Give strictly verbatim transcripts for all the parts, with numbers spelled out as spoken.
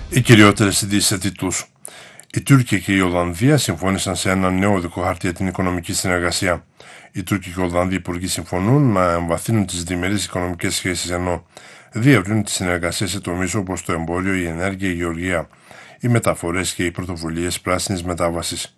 Οι κυριότερες ειδήσεις σε τίτλους. Η Τουρκία και η Ολλανδία συμφώνησαν σε ένα νέο οδικό χάρτη για την οικονομική συνεργασία. Οι Τούρκοι και οι Ολλανδοί υπουργοί συμφωνούν να εμβαθύνουν τις διμερείς οικονομικές σχέσεις, ενώ διευρύνουν τη συνεργασία σε τομείς όπως το εμπόριο, η ενέργεια, η γεωργία, οι μεταφορές και οι πρωτοβουλίες πράσινης μετάβασης.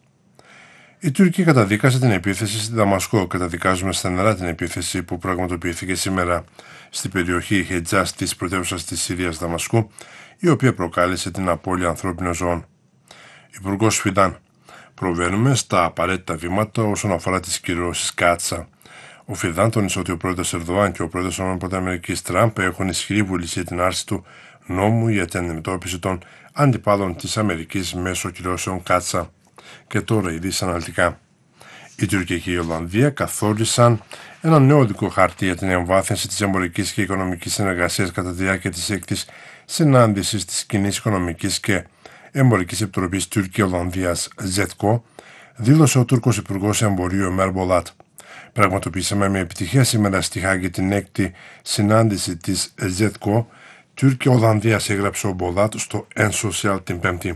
Η Τουρκία καταδίκασε την επίθεση στη Δαμασκό. Καταδικάζουμε στεναρά την επίθεση που πραγματοποιήθηκε σήμερα στην περιοχή Χετζάς της πρωτεύουσας της Συρίας Δαμασκού, η οποία προκάλεσε την απώλεια ανθρώπινων ζώων. Υπουργός Φιντάν. Προβαίνουμε στα απαραίτητα βήματα όσον αφορά τις κυρώσεις Κάτσα. Ο Φιντάν τόνισε ότι ο πρόεδρος Ερδοάν και ο πρόεδρος της ΗΠΑ Τραμπ έχουν ισχυρή βούληση για την άρση του νόμου για την αντιμετώπιση των αντιπάλων της Αμερικής μέσω κυρώσεων Κάτσα. Και τώρα ειδήσεις αναλυτικά. Η Τουρκία και η Ολλανδία καθόρισαν ένα νέο οδικό χάρτη για την εμβάθυνση της εμπορικής και οικονομικής συνεργασίας κατά τη διάρκεια της έκτης συνάντησης της Κοινής Οικονομικής και Εμπορικής Επιτροπής Τουρκία-Ολλανδίας ΖΕΤΚΟ, δήλωσε ο Τούρκος Υπουργός Εμπορίου Ömer Bolat. Πραγματοποιήσαμε με επιτυχία σήμερα στη Χάγη την έκτη συνάντηση της ΖΕΤΚΟ. Τουρκία-Ολλανδίας, έγραψε ο Bolat στο N-Social την Πέμπτη.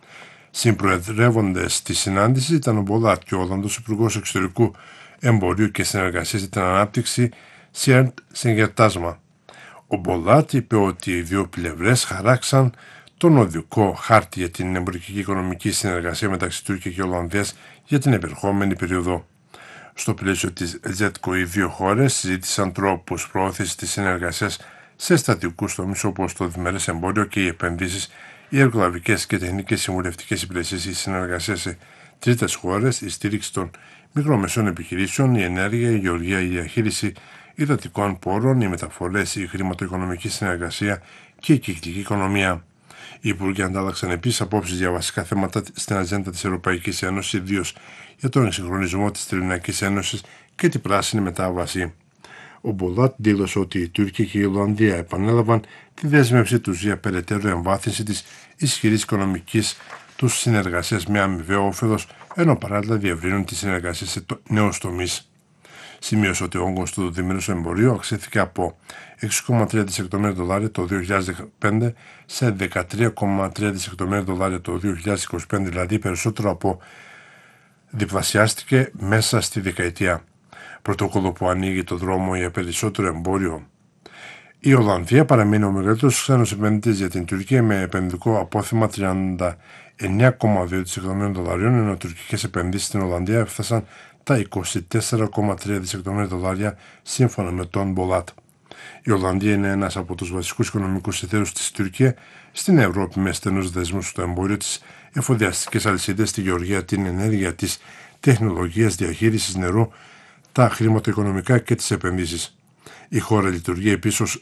Συμπροεδρεύοντες στη συνάντηση ήταν ο Bolat και ο Ολλανδός Υπουργός Εξωτερικού Εμπορίου και Συνεργασίας για την Ανάπτυξη Σιέρντ Σενγκερτάσμα. Ο Bolat είπε ότι οι δύο πλευρές χαράξαν τον οδικό χάρτη για την εμπορική και οικονομική συνεργασία μεταξύ Τουρκία και Ολλανδίας για την επερχόμενη περίοδο. Στο πλαίσιο της ΖΕΤΚΟ, οι δύο χώρες συζήτησαν τρόπους προώθησης της συνεργασίας σε στατικούς τομείς όπως το διμερές εμπόριο και οι επενδύσεις, οι εργολαβικές και τεχνικές συμβουλευτικές υπηρεσίες, η συνεργασία σε τρίτες χώρες, η στήριξη των μικρομεσαίων επιχειρήσεων, η ενέργεια, η γεωργία, η διαχείριση υδατικών πόρων, οι μεταφορές, η χρηματοοικονομική συνεργασία και η κυκλική οικονομία. Οι υπουργοί αντάλλαξαν επίσης απόψεις για βασικά θέματα στην ατζέντα της Ευρωπαϊκής Ένωσης, ιδίως για τον εξυγχρονισμό της Τελωνειακής Ένωσης και την πράσινη μετάβαση. Ο Bolat δήλωσε ότι η Τουρκία και η Ολλανδία επανέλαβαν τη δέσμευσή τους για περαιτέρω εμβάθυνση της ισχυρής οικονομικής τους συνεργασίας με αμοιβαίο όφελος, ενώ παράλληλα διευρύνουν τη συνεργασία σε νέους τομείς. Σημείωσε ότι ο όγκος του διμερούς εμπορίου αυξήθηκε από έξι κόμμα τρία δισεκατομμύρια δολάρια το δύο χιλιάδες δεκαπέντε σε δεκατρία κόμμα τρία δισεκατομμύρια δολάρια το δύο χιλιάδες είκοσι πέντε, δηλαδή περισσότερο από διπλασιάστηκε μέσα στη δεκαετία. Πρωτόκολλο που ανοίγει το δρόμο για περισσότερο εμπόριο. Η Ολλανδία παραμένει ο μεγαλύτερος ξένος επενδυτής για την Τουρκία με επενδυτικό απόθεμα τριάντα εννέα κόμμα δύο δισεκατομμύρια δολαρίων, ενώ τουρκικές επενδύσεις στην Ολλανδία έφτασαν τα είκοσι τέσσερα κόμμα τρία δισεκατομμύρια δολάρια σύμφωνα με τον Bolat. Η Ολλανδία είναι ένας από τους βασικούς οικονομικούς εταίρους της Τουρκία στην Ευρώπη με στενούς δεσμούς στο εμπόριο, τις εφοδιαστικές αλυσίδες, τη γεωργία, την ενέργεια, τις τεχνολογίες διαχείρισης νερού, τα χρηματοοικονομικά και τις επενδύσεις. Η χώρα λειτουργεί επίσης